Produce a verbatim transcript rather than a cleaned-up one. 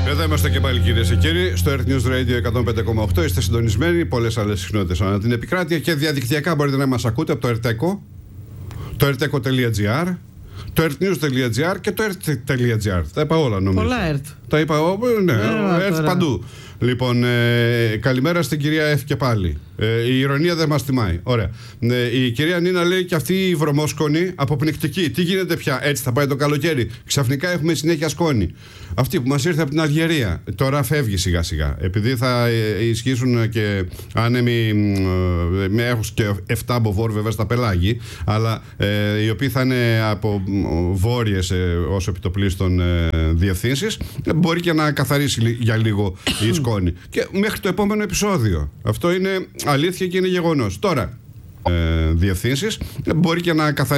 Εδώ είμαστε και πάλι, κυρίες και κύριοι, στο Earth News Radio εκατόν πέντε κόμμα οκτώ. Είστε συντονισμένοι, πολλές άλλες συχνότητες ανά την επικράτεια και διαδικτυακά μπορείτε να μας ακούτε από το Erteco, το erteco τελεία gr, το earthnews τελεία gr και το earth τελεία gr. Τα είπα όλα, νομίζω. Πολλά Earth. Τα είπα, ναι, yeah, Earth παντού. Λοιπόν, ε, καλημέρα στην κυρία Εφ και πάλι. Ε, η ηρωνία δεν μας τιμάει. Ωραία. Ε, η κυρία Νίνα λέει και αυτή η βρωμόσκονη αποπνικτική. Τι γίνεται πια, έτσι θα πάει το καλοκαίρι. Ξαφνικά έχουμε συνέχεια σκόνη. Αυτή που μας ήρθε από την Αλγερία. Τώρα φεύγει σιγά σιγά. Επειδή θα ισχύσουν και άνεμοι, με έχουν και εφτά μποφόρ βέβαια στα πελάγη, αλλά ε, οι οποίοι θα είναι από βόρειες ε, ως επιτοπλίστων ε, διευθύνσεις, μπορεί και να καθαρίσει για λίγο η σκόνη. Και μέχρι το επόμενο επεισόδιο. Αυτό είναι αλήθεια και είναι γεγονός. Τώρα, ε, διευθύνσεις, μπορεί και να καθαρίσει.